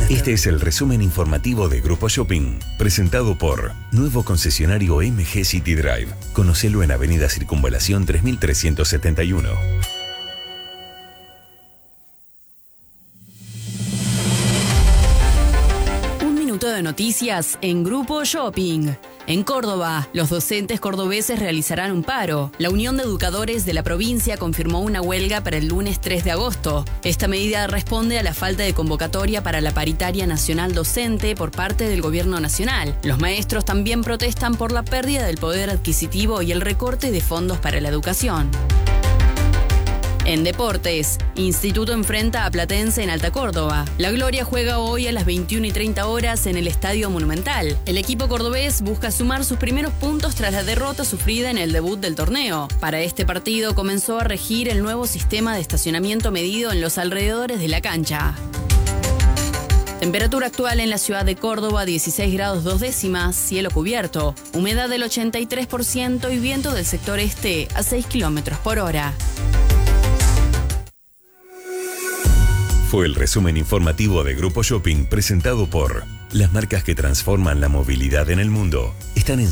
Este es el resumen informativo de Grupo Shopping, presentado por Nuevo Concesionario MG City Drive. Conocelo en Avenida Circunvalación 3371. Un minuto de noticias en Grupo Shopping. En Córdoba, los docentes cordobeses realizarán un paro. La Unión de Educadores de la provincia confirmó una huelga para el lunes 3 de agosto. Esta medida responde a la falta de convocatoria para la paritaria nacional docente por parte del gobierno nacional. Los maestros también protestan por la pérdida del poder adquisitivo y el recorte de fondos para la educación. En deportes, Instituto enfrenta a Platense en Alta Córdoba. La Gloria juega hoy a las 21:30 horas en el Estadio Monumental. El equipo cordobés busca sumar sus primeros puntos tras la derrota sufrida en el debut del torneo. Para este partido comenzó a regir el nuevo sistema de estacionamiento medido en los alrededores de la cancha. Temperatura actual en la ciudad de Córdoba, 16 grados 2 décimas, cielo cubierto, humedad del 83% y viento del sector este a 6 kilómetros por hora. Fue el resumen informativo de Grupo Shopping presentado por las marcas que transforman la movilidad en el mundo. Están en